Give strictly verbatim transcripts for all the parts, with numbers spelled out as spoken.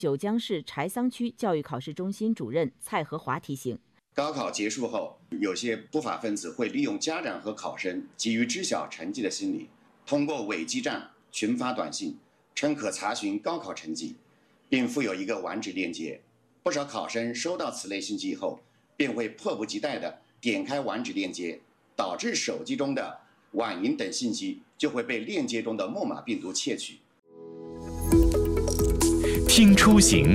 九江市柴桑区教育考试中心主任蔡和华提醒， 高考结束后，有些不法分子会利用家长和考生急于知晓成绩的心理，通过伪基站群发短信，称可查询高考成绩，并附有一个网址链接。不少考生收到此类信息后，便会迫不及待地点开网址链接，导致手机中的网银等信息就会被链接中的木马病毒窃取。 听出行。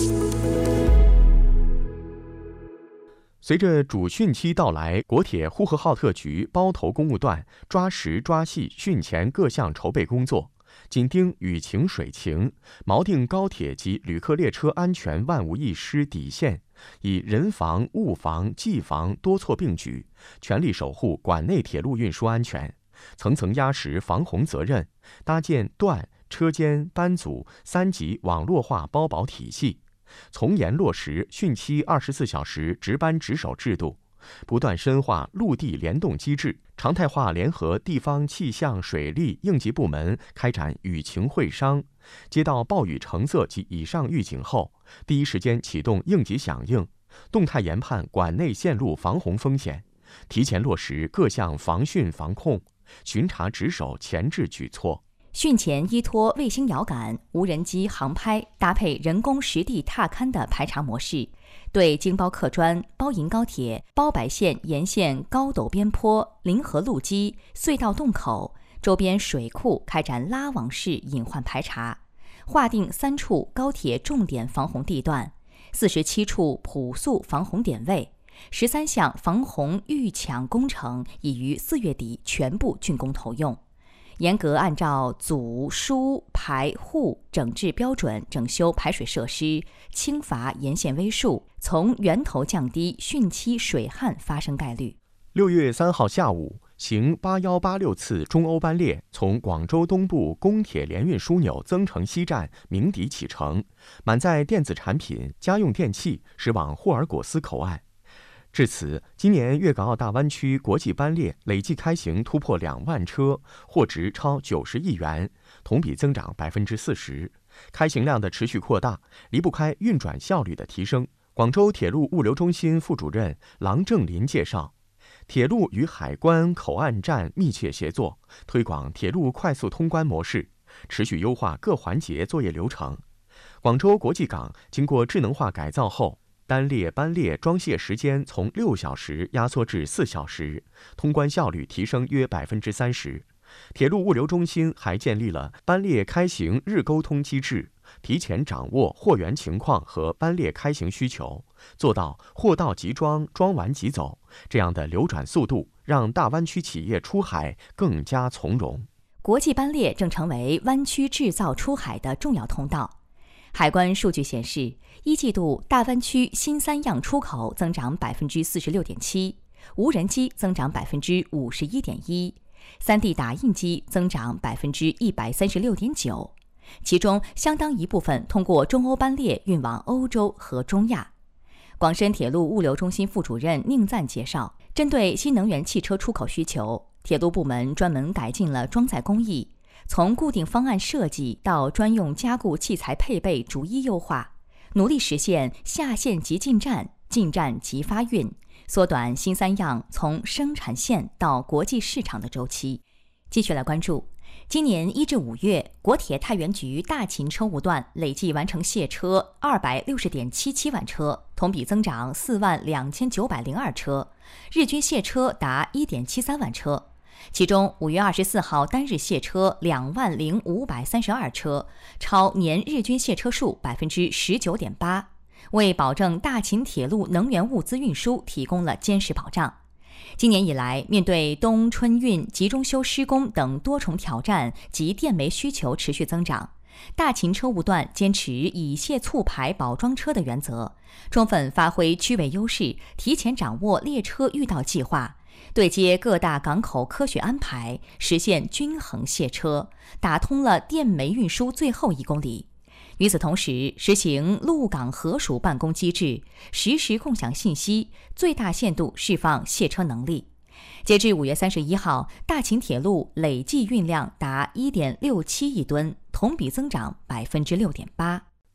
随着主汛期到来，国铁呼和浩特局包头公务段抓实抓细汛前各项筹备工作，紧盯雨情水情，锚定高铁及旅客列车安全万无一失底线，以人防、物防、技防多措并举，全力守护管内铁路运输安全，层层压实防洪责任，搭建段、车间、班组三级网络化包保体系，从严落实汛期二十四小时值班值守制度，不断深化陆地联动机制，常态化联合地方气象、水利应急部门开展雨情会商，接到暴雨橙色及以上预警后，第一时间启动应急响应，动态研判管内线路防洪风险，提前落实各项防汛防控，巡查值守前置举措。 汛前依托卫星遥感、无人机航拍，搭配人工实地踏勘的排查模式，对京包客专、包银高铁、包白线沿线高陡边坡、临河路基、隧道洞口、周边水库开展拉网式隐患排查，划定三处高铁重点防洪地段，四十七处普速防洪点位，十三项防洪预抢工程已于四月底全部竣工投用。严格按照阻疏排护整治标准整修排水设施，清罚沿线微数，从源头降低汛期水旱发生概率。 六月三号下午，行八一八六次中欧班列从广州东部公铁联运枢纽增城西站鸣笛启程，满载电子产品、家用电器驶往霍尔果斯口岸。至此，今年粤港澳大湾区国际班列累计开行突破两万车，货值超九十亿元，同比增长百分之四十。开行量的持续扩大，离不开运转效率的提升。广州铁路物流中心副主任郎正林介绍，铁路与海关、口岸站密切协作，推广铁路快速通关模式，持续优化各环节作业流程。广州国际港经过智能化改造后，单列班列装卸时间从六小时压缩至四小时，通关效率提升约百分之三十。铁路物流中心还建立了班列开行日沟通机制，提前掌握货源情况和班列开行需求，做到货到即装、装完即走，这样的流转速度让大湾区企业出海更加从容。 国际班列正成为湾区制造出海的重要通道。海关数据显示，一季度大湾区新三样出口增长百分之四十六点七，无人机增长百分之五十一点一，三 D 打印机增长百分之一百三十六点九，其中相当一部分通过中欧班列运往欧洲和中亚。广深铁路物流中心副主任宁赞介绍，针对新能源汽车出口需求，铁路部门专门改进了装载工艺，从固定方案设计到专用加固器材配备逐一优化，努力实现下线即进站、进站即发运，缩短新三样从生产线到国际市场的周期。继续来关注，今年一至五月，国铁太原局大秦车务段累计完成卸车二百六十点七七万车，同比增长四万两千九百零二车，日均卸车达一点七三万车。其中，五月二十四号单日卸车两万零五百三十二车，超年日均卸车数百分之十九点八，为保证大秦铁路能源物资运输提供了坚实保障。今年以来，面对冬春运集中修施工等多重挑战及电煤需求持续增长，大秦车务段坚持以卸促排保装车的原则，充分发挥区位优势，提前掌握列车预到计划，对接各大港口科学安排，实现均衡卸车，打通了电煤运输最后一公里。与此同时，实行陆港合署办公机制，实时共享信息，最大限度释放卸车能力。截至五月三十一号，大秦铁路累计运量达一点六七亿吨，同比增长百分之六点八。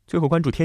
最后关注天。